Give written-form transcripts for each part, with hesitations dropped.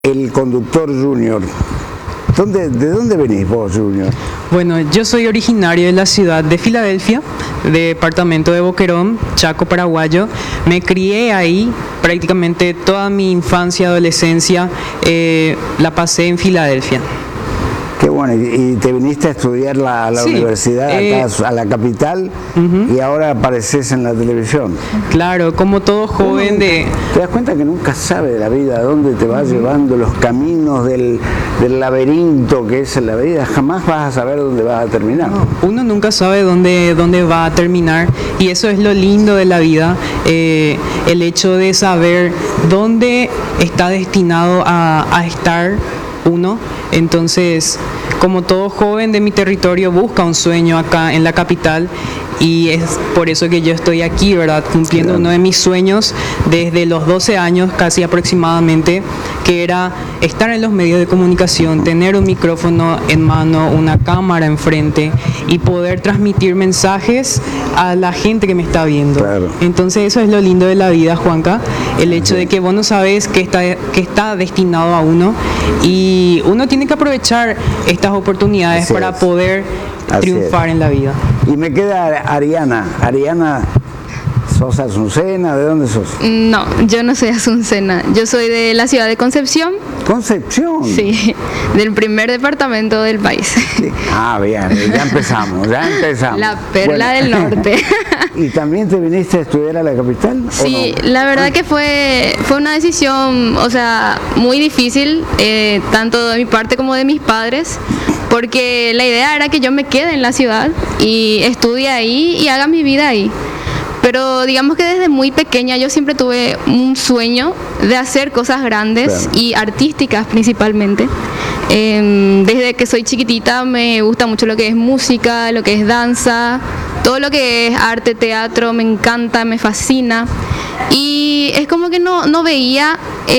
el conductor Junior. ¿De dónde venís vos, Junior? Bueno, yo soy originario de la ciudad de Filadelfia, departamento de Boquerón, Chaco, paraguayo. Me crié ahí, prácticamente toda mi infancia y adolescencia la pasé en Filadelfia. Qué bueno, y te viniste a estudiar la Sí, universidad acá a la capital y ahora apareces en la televisión. Claro, como todo joven ¿Te das cuenta que nunca sabe de la vida a dónde te va llevando los caminos del laberinto que es la vida? Jamás vas a saber dónde vas a terminar. Uno nunca sabe dónde va a terminar, y eso es lo lindo de la vida, el hecho de saber dónde está destinado a estar uno. Entonces, como todo joven de mi territorio busca un sueño acá en la capital, y es por eso que yo estoy aquí, ¿verdad? Cumpliendo uno de mis sueños desde los 12 años, casi aproximadamente, que era estar en los medios de comunicación, tener un micrófono en mano, una cámara enfrente y poder transmitir mensajes a la gente que me está viendo. Claro. Entonces eso es lo lindo de la vida, Juanca, el hecho de que vos no sabes qué está destinado a uno, y uno tiene que aprovechar estas oportunidades Así para es. poder triunfar en la vida. Y me queda Ariana. Ariana, ¿sos asuncena? ¿De dónde sos? No, yo no soy asuncena. Yo soy de la ciudad de Concepción. Concepción. Sí, del primer departamento del país. Sí. Ah, bien, ya empezamos. La perla del norte. ¿Y también te viniste a estudiar a la capital? Sí, ¿o no? la verdad que fue una decisión, o sea, muy difícil, tanto de mi parte como de mis padres, porque la idea era que yo me quede en la ciudad y estudie ahí y haga mi vida ahí. Pero digamos que desde muy pequeña yo siempre tuve un sueño de hacer cosas grandes, Claro. y artísticas principalmente. Desde que soy chiquitita me gusta mucho lo que es música, lo que es danza, todo lo que es arte, teatro, me encanta, me fascina. Y es como que no veía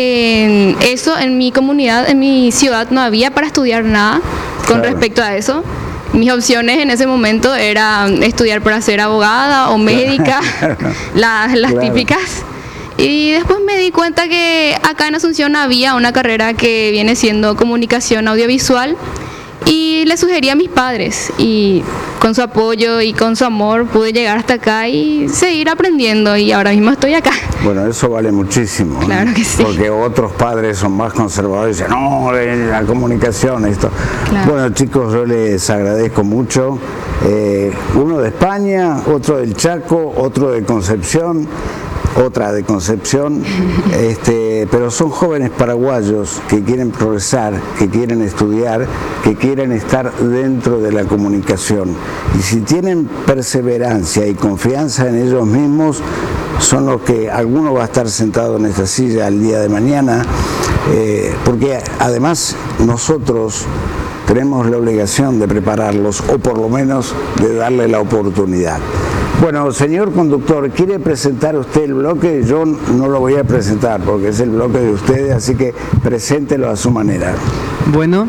eso en mi comunidad, en mi ciudad, no había para estudiar nada con Claro. respecto a eso. Mis opciones en ese momento eran estudiar para ser abogada o médica, las Claro. típicas. Y después me di cuenta que acá en Asunción había una carrera que viene siendo comunicación audiovisual, y le sugerí a mis padres, y con su apoyo y con su amor pude llegar hasta acá y seguir aprendiendo, y ahora mismo estoy acá. Bueno, eso vale muchísimo. Claro que sí. Porque otros padres son más conservadores y dicen, no, la comunicación, esto. Claro. Bueno, chicos, yo les agradezco mucho. Uno de España, otro del Chaco, otro de Concepción, otra de Concepción, pero son jóvenes paraguayos que quieren progresar, que quieren estudiar, que quieren estar dentro de la comunicación. Y si tienen perseverancia y confianza en ellos mismos, son los que alguno va a estar sentado en esta silla el día de mañana, porque además nosotros tenemos la obligación de prepararlos, o por lo menos de darle la oportunidad. Bueno, señor conductor, ¿quiere presentar usted el bloque? Yo no lo voy a presentar porque es el bloque de ustedes, así que preséntelo a su manera. Bueno,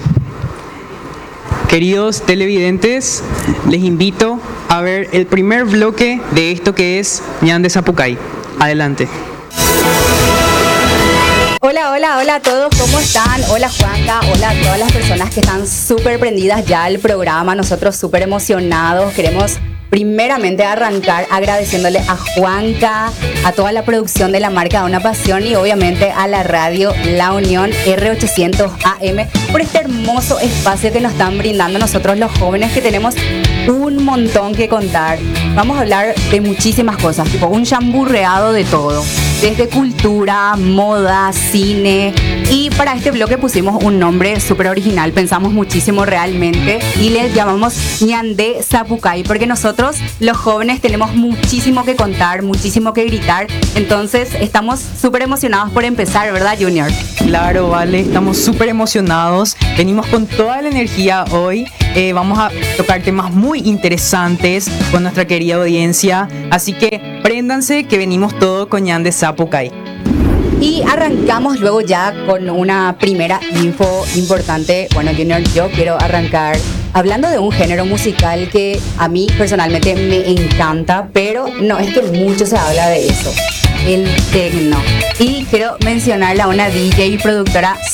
queridos televidentes, les invito a ver el primer bloque de esto que es Ñande Zapucay. Adelante. Hola a todos, ¿cómo están? Hola Juanca, hola a todas las personas que están súper prendidas ya al programa, nosotros súper emocionados, queremos primeramente arrancar agradeciéndole a Juanca, a toda la producción de la marca de Una Pasión y obviamente a la radio La Unión R800 AM por este hermoso espacio que nos están brindando nosotros los jóvenes, que tenemos un montón que contar. Vamos a hablar de muchísimas cosas, tipo un chamburreado de todo, desde cultura, moda, cine. Y para este bloque pusimos un nombre súper original, pensamos muchísimo realmente y le llamamos Ñande Zapucay, porque nosotros los jóvenes tenemos muchísimo que contar, muchísimo que gritar. Entonces estamos súper emocionados por empezar, ¿verdad, Junior? Claro, vale, estamos súper emocionados, venimos con toda la energía hoy, vamos a tocar temas muy interesantes con nuestra querida audiencia, así que préndanse que venimos todo con Ñande Zapucay. Y arrancamos luego ya con una primera info importante. Bueno, Junior, yo quiero arrancar hablando de un género musical que a mí personalmente me encanta, pero no es que mucho se habla de eso. el techno. Y quiero mencionarle a una DJ y productora